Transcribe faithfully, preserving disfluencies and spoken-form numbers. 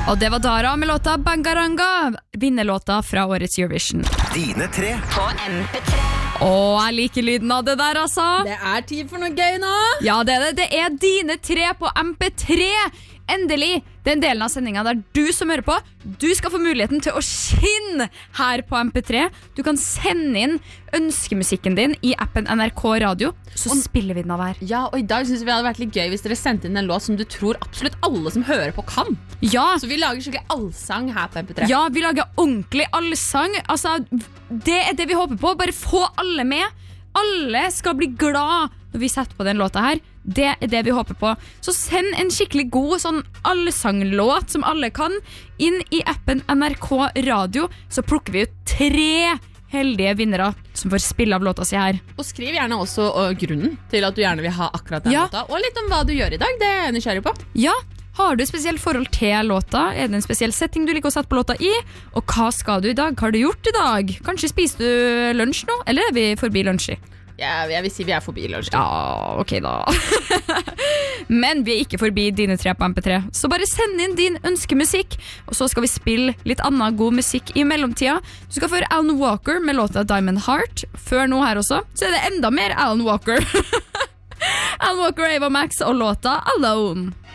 Og det var Dara med låta Bangaranga, vinnerlåta fra årets Eurovision. Dine tre på M P tre. Åh, jeg liker lyden av det der, altså. Det er tid for noe gøy nå. Ja, det er det. Det er dine tre på M P tre. Endelig, den delen av sendingen der du som hører på, du skal få muligheten til å skinne her på M P tre. Du kan sende inn ønskemusikken din i appen N R K Radio, så og, spiller vi den av her. Ja, og i dag synes vi det hadde vært litt gøy hvis dere sendte inn en låt som du tror absolutt alle som hører på kan. Ja. Så vi lager skikkelig allsang her på M P tre. Ja, vi lager ordentlig allsang. Altså, det er det vi håper på. Bare få alle med. Alle skal bli glad når vi setter på den låta her. Det er det vi håper på. Så send en skikkelig god sånn allsanglåt som alle kan inn i appen N R K Radio, så plukker vi ut tre heldige vinnere som får spille av låta si her. Og skriv gjerne også uh, grunnen til at du gjerne vil ha akkurat den ja. låta, og litt om hva du gjør i dag. Det er jeg nysgjerrig på. Ja, har du et spesielt forhold til låta? Er det en spesiell setting du liker å sette på låta i? Og hva skal du i dag? Hva har du gjort i dag? Kanskje spiser du lunsj nå? Eller er vi forbi lunsj i? Ja, jeg vil si vi er forbi lunsj. Ja, ok da. Men vi er ikke forbi dine tre på M P tre. Så bare send inn din ønskemusikk, og så skal vi spille litt annen god musikk i mellomtida. Du skal få Alan Walker med låta Diamond Heart. Før nå her også, så er det enda mer Alan Walker. Alan Walker, Ava Max og låta Alone.